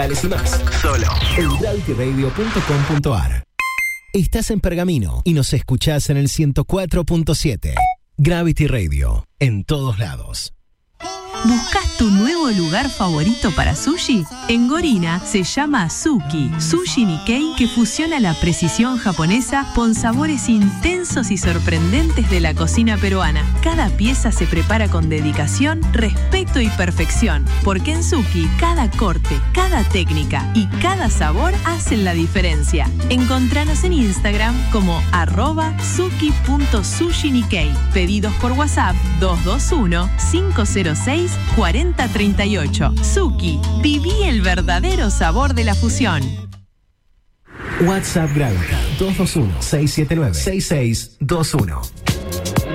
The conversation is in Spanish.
y más. Solo en gravityradio.com.ar. Estás en Pergamino y nos escuchás en el 104.7. Gravity Radio, en todos lados. ¿Buscas tu nuevo lugar favorito para sushi? En Gorina se llama Suki, Sushi Nikkei, que fusiona la precisión japonesa con sabores intensos y sorprendentes de la cocina peruana. Cada pieza se prepara con dedicación, respeto y perfección, porque en Suki cada corte, cada técnica y cada sabor hacen la diferencia. Encontranos en Instagram como @suki.sushinikkei. Pedidos por WhatsApp 221-506-4038. Suki, viví el verdadero sabor de la fusión. WhatsApp Gravity 221-679-6621.